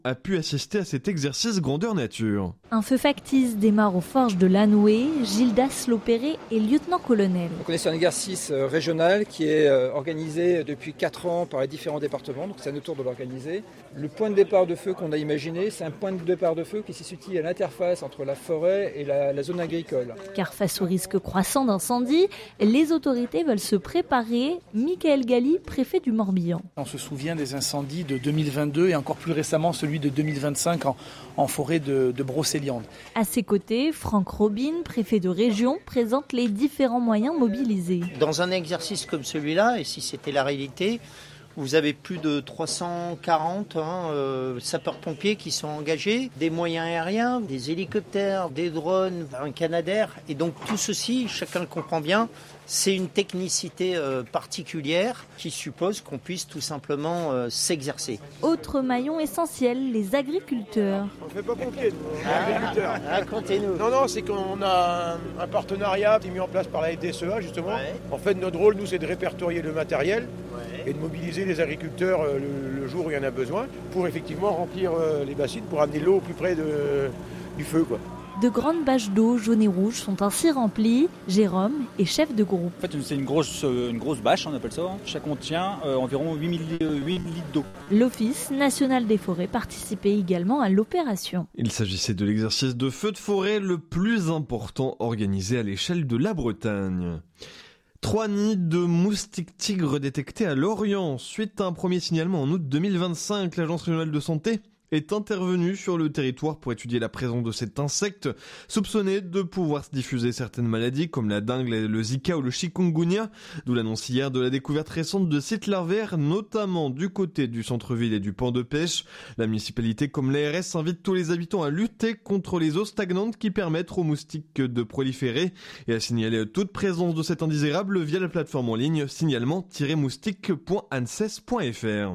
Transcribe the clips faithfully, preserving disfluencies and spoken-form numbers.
a pu assister à cet exercice grandeur nature. Un feu factice démarre aux forges de Lanoué. Gildas Lopéré est lieutenant-colonel. Donc on est sur un exercice régional qui est organisé depuis quatre ans par les différents départements, donc c'est à notre tour de l'organiser. Le point de départ de feu qu'on a imaginé, c'est un point de départ de feu qui se situe à l'interface entre la forêt et la, la zone agricole. Car face au risque croissant d'incendie, les autorités veulent se préparer. Michael Galli, préfet du Morbihan. On se souvient des incendies de deux mille vingt-deux et encore plus récemment celui de deux mille vingt-cinq en, en forêt de, de Brocéliande. À ses côtés, Franck Robin, préfet de région, présente les différents moyens mobilisés. Dans un exercice comme celui-là, et si c'était la réalité, vous avez plus de trois cent quarante hein, euh, sapeurs-pompiers qui sont engagés, des moyens aériens, des hélicoptères, des drones, un Canadair. Et donc tout ceci, chacun le comprend bien, c'est une technicité euh, particulière qui suppose qu'on puisse tout simplement euh, s'exercer. Autre maillon essentiel, les agriculteurs. On ne fait pas pompier, nous, ah, agriculteurs. Racontez-nous. Non, non, c'est qu'on a un, un partenariat qui est mis en place par la F D S E A, justement. Ouais. En fait, notre rôle, nous, c'est de répertorier le matériel ouais. et de mobiliser les agriculteurs euh, le, le jour où il y en a besoin pour effectivement remplir euh, les bassines, pour amener l'eau au plus près de, du feu, quoi. De grandes bâches d'eau jaune et rouge sont ainsi remplies. Jérôme est chef de groupe. En fait, c'est une grosse, une grosse bâche, on appelle ça. Chaque contient euh, environ huit mille litres d'eau. L'Office national des forêts participait également à l'opération. Il s'agissait de l'exercice de feu de forêt le plus important organisé à l'échelle de la Bretagne. Trois nids de moustiques tigres détectés à Lorient. Suite à un premier signalement en août deux mille vingt-cinq, l'Agence régionale de santé est intervenu sur le territoire pour étudier la présence de cet insecte, soupçonné de pouvoir se diffuser certaines maladies comme la dengue, le Zika ou le chikungunya, d'où l'annonce hier de la découverte récente de sites larvaires, notamment du côté du centre-ville et du port de pêche. La municipalité comme l'A R S invite tous les habitants à lutter contre les eaux stagnantes qui permettent aux moustiques de proliférer et à signaler toute présence de cet indésirable via la plateforme en ligne signalement tiret moustique point anses point f r.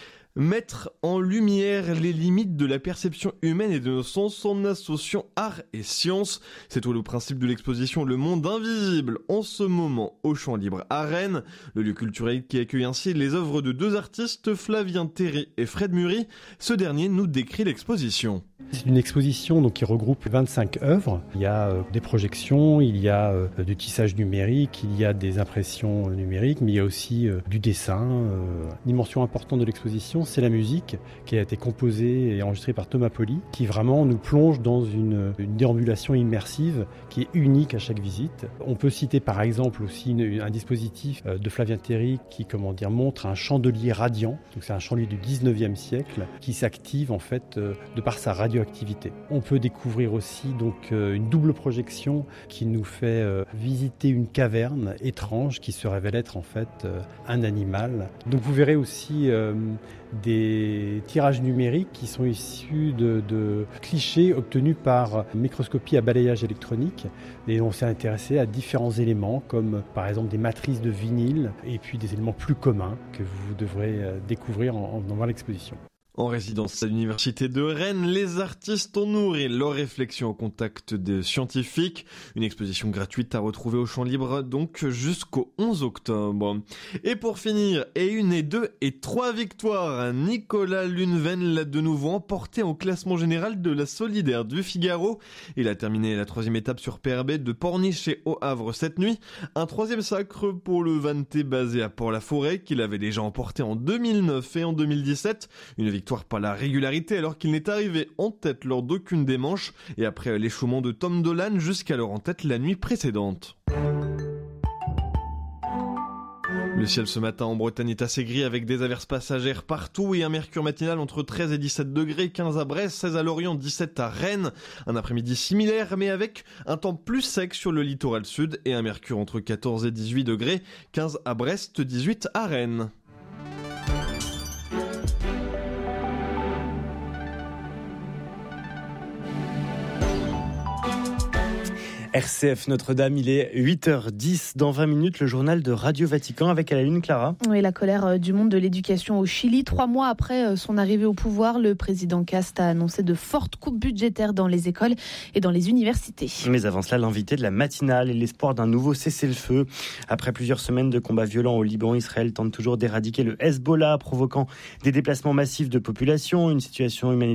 Mettre en lumière les limites de la perception humaine et de nos sens en associant art et science. C'est tout le principe de l'exposition Le Monde Invisible en ce moment au Champ Libre à Rennes. Le lieu culturel qui accueille ainsi les œuvres de deux artistes, Flavien Théry et Fred Mury. Ce dernier nous décrit l'exposition. C'est une exposition donc, qui regroupe vingt-cinq œuvres. Il y a euh, des projections, il y a euh, du tissage numérique, il y a des impressions numériques, mais il y a aussi euh, du dessin. Euh. Une dimension importante de l'exposition, c'est la musique qui a été composée et enregistrée par Thomas Poli, qui vraiment nous plonge dans une, une déambulation immersive qui est unique à chaque visite. On peut citer par exemple aussi une, un dispositif de Flavien Théry qui comment dire, montre un chandelier radiant. Donc, c'est un chandelier du dix-neuvième siècle qui s'active en fait euh, de par sa radioactivité. On peut découvrir aussi donc euh, une double projection qui nous fait euh, visiter une caverne étrange qui se révèle être en fait euh, un animal. Donc vous verrez aussi euh, des tirages numériques qui sont issus de, de clichés obtenus par microscopie à balayage électronique. Et on s'est intéressé à différents éléments comme par exemple des matrices de vinyle et puis des éléments plus communs que vous devrez découvrir en, en venant voir l'exposition. En résidence à l'université de Rennes, les artistes ont nourri leur réflexion au contact des scientifiques. Une exposition gratuite à retrouver au Champ Libre donc jusqu'au onze octobre. Et pour finir, et une et deux et trois victoires, Nicolas Luneven l'a de nouveau emporté au classement général de la Solidaire du Figaro. Il a terminé la troisième étape sur P R B de Pornic et au Havre cette nuit. Un troisième sacre pour le Vannetais basé à Port-la-Forêt qu'il avait déjà emporté en deux mille neuf et en deux mille dix-sept. Une victoire par la régularité alors qu'il n'est arrivé en tête lors d'aucune des manches et après l'échouement de Tom Dolan jusqu'alors en tête la nuit précédente. Le ciel ce matin en Bretagne est assez gris avec des averses passagères partout et un mercure matinal entre treize et dix-sept degrés, quinze à Brest, seize à Lorient, dix-sept à Rennes. Un après-midi similaire mais avec un temps plus sec sur le littoral sud et un mercure entre quatorze et dix-huit degrés, quinze à Brest, dix-huit à Rennes. R C F Notre-Dame, il est huit heures dix. Dans vingt minutes, le journal de Radio Vatican avec à la une Clara. Oui, la colère du monde de l'éducation au Chili. Trois mois après son arrivée au pouvoir, le président Cast a annoncé de fortes coupes budgétaires dans les écoles et dans les universités. Mais avant cela, l'invité de la matinale et l'espoir d'un nouveau cessez-le-feu. Après plusieurs semaines de combats violents au Liban, Israël tente toujours d'éradiquer le Hezbollah, provoquant des déplacements massifs de population, une situation humanitaire